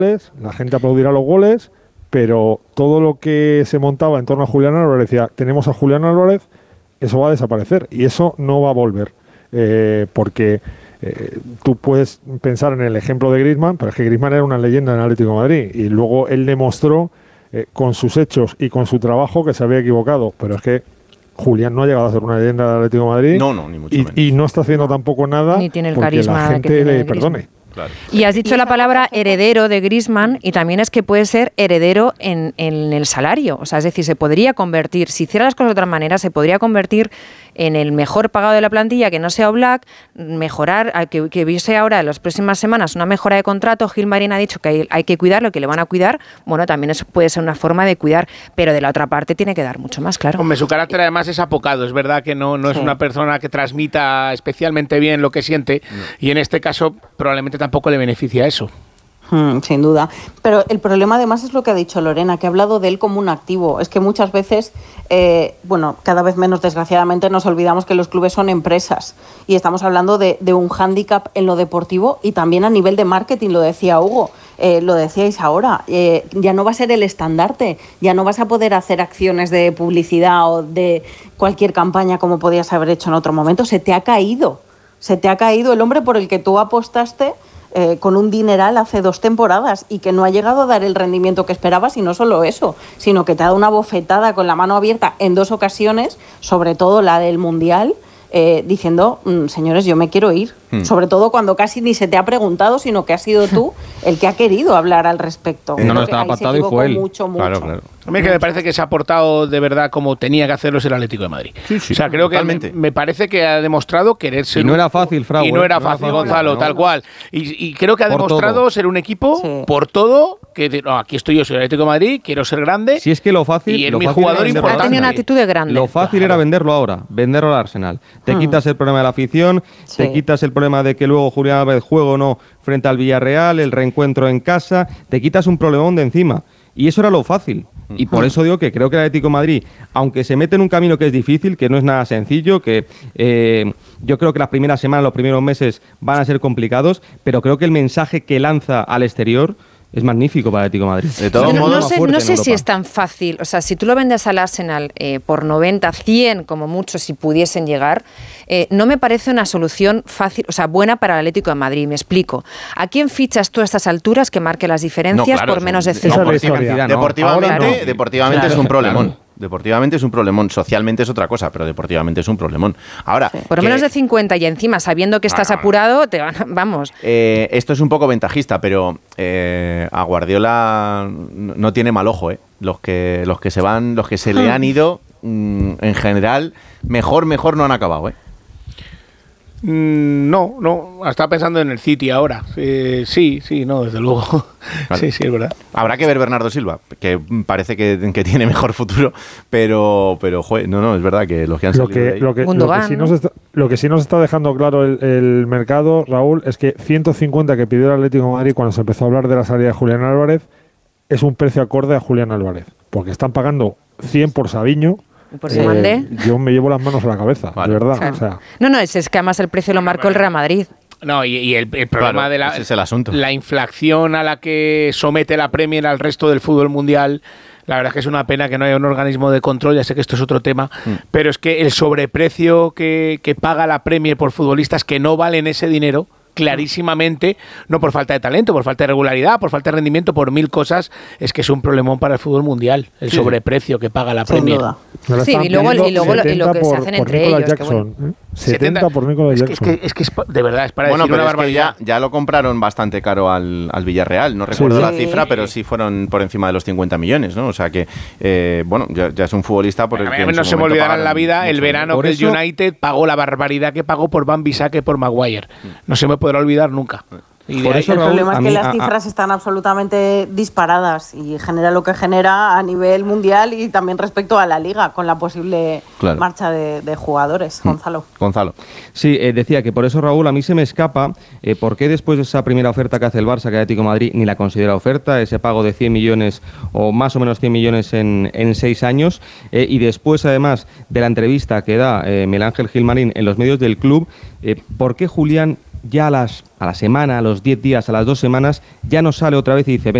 la gente aplaudirá los goles, pero todo lo que se montaba en torno a Julián Álvarez, decía, tenemos a Julián Álvarez, eso va a desaparecer y eso no va a volver, porque tú puedes pensar en el ejemplo de Griezmann, pero es que Griezmann era una leyenda en el Atlético de Madrid y luego él demostró con sus hechos y con su trabajo que se había equivocado, pero es que Julián no ha llegado a ser una leyenda del Atlético de Madrid. No, ni mucho menos. Y no está haciendo tampoco nada ni tiene el porque carisma la gente que tiene le perdone. Claro. Y has dicho la palabra heredero de Griezmann y también es que puede ser heredero en el salario. O sea, es decir, se podría convertir, si hiciera las cosas de otra manera, se podría convertir en el mejor pagado de la plantilla, que no sea Oblak, mejorar, que viese ahora en las próximas semanas una mejora de contrato. Gilmarín ha dicho que hay que cuidarlo, que le van a cuidar. Bueno, también eso puede ser una forma de cuidar, pero de la otra parte tiene que dar mucho más, claro. Hombre, su carácter además es apocado, es verdad que no es una persona que transmita especialmente bien lo que siente y en este caso probablemente tampoco le beneficia eso. Sin duda. Pero el problema además es lo que ha dicho Lorena, que ha hablado de él como un activo. Es que muchas veces, cada vez menos desgraciadamente nos olvidamos que los clubes son empresas y estamos hablando de un hándicap en lo deportivo y también a nivel de marketing, lo decía Hugo, lo decíais ahora, ya no va a ser el estandarte, ya no vas a poder hacer acciones de publicidad o de cualquier campaña como podías haber hecho en otro momento. Se te ha caído el hombre por el que tú apostaste con un dineral hace 2 temporadas y que no ha llegado a dar el rendimiento que esperabas, y no solo eso, sino que te ha dado una bofetada con la mano abierta en 2 ocasiones, sobre todo la del Mundial, diciendo, señores, yo me quiero ir. Sobre todo cuando casi ni se te ha preguntado, sino que has sido tú el que ha querido hablar al respecto. No estaba pactado y fue él. Mucho. Claro. A mí es que me parece que se ha portado de verdad como tenía que hacerlo el Atlético de Madrid. Sí, o sea, creo totalmente. que me parece que ha demostrado querer ser... Y no era fácil, Frau. Y no era fácil, Gonzalo, tal cual. Y creo que ha Por demostrado todo. ser un equipo por todo, que aquí estoy yo, soy el Atlético de Madrid, quiero ser grande. Si es que lo fácil... Y es lo mi fácil jugador era venderlo importante. Ha tenido una actitud de grande. Lo fácil era venderlo ahora, venderlo al Arsenal. Te quitas el problema de la afición, te quitas el problema de que luego Julián Álvarez juegue o no frente al Villarreal, el reencuentro en casa, te quitas un problemón de encima. Y eso era lo fácil. Y por eso digo que creo que el Atlético de Madrid, aunque se mete en un camino que es difícil, que no es nada sencillo, que yo creo que las primeras semanas, los primeros meses van a ser complicados, pero creo que el mensaje que lanza al exterior es magnífico para el Atlético de Madrid. De todos modos, no sé si es tan fácil. O sea, si tú lo vendes al Arsenal por 90, 100 como mucho, si pudiesen llegar, no me parece una solución fácil, o sea, buena para el Atlético de Madrid. Me explico. ¿A quién fichas tú a estas alturas que marque las diferencias por menos de 100? Deportivamente es un problemón. Deportivamente es un problemón, socialmente es otra cosa, pero deportivamente es un problemón. Ahora, por menos de 50 y encima sabiendo que estás apurado, te van, vamos. Esto es un poco ventajista, pero a Guardiola no tiene mal ojo, Los que se van, los que se le han ido, en general, mejor no han acabado, No, estaba pensando en el City ahora. Sí, desde luego. Vale. Sí, es verdad. Habrá que ver Bernardo Silva, que parece que tiene mejor futuro, pero joder, no, es verdad que los que han salido de ahí... Lo que sí nos está dejando claro el mercado, Raúl, es que 150 que pidió el Atlético de Madrid cuando se empezó a hablar de la salida de Julián Álvarez es un precio acorde a Julián Álvarez, porque están pagando 100 por Sabiño. Por si mandé. Yo me llevo las manos a la cabeza, de verdad. Claro. O sea. No, es que además el precio lo marcó el Real Madrid. No, y el problema de ese es el asunto. La inflación a la que somete la Premier al resto del fútbol mundial, la verdad es que es una pena que no haya un organismo de control, ya sé que esto es otro tema, pero es que el sobreprecio que paga la Premier por futbolistas que no valen ese dinero, clarísimamente, no por falta de talento, por falta de regularidad, por falta de rendimiento, por 1000 cosas, es que es un problemón para el fútbol mundial, el sobreprecio que paga la Premier. Sí, y luego lo que se hacen entre ellos. Jackson, que bueno. 70 por Nicolas Jackson. Es que de verdad, es para bueno, decir pero una es barbaridad. que ya lo compraron bastante caro al Villarreal, no recuerdo la cifra, pero sí fueron por encima de los 50 millones, ¿no? O sea que, ya es un futbolista por el que... A mí no se me olvidará en la vida el verano que el United pagó la barbaridad que pagó por Van Bissaka y por Maguire. No se me podrá olvidar nunca. Y por eso, el problema es que las cifras están absolutamente disparadas y genera lo que genera a nivel mundial y también respecto a la Liga, con la posible marcha de jugadores. Gonzalo. Sí, decía que por eso, Raúl, a mí se me escapa por qué después de esa primera oferta que hace el Barça, que Atlético de Madrid ni la considera oferta, ese pago de 100 millones o más o menos 100 millones en 6 años, y después, además, de la entrevista que da Miguel Ángel Gilmarín en los medios del club, ¿por qué Julián ya a la semana, a los 10 días, a las 2 semanas, ya no sale otra vez y dice,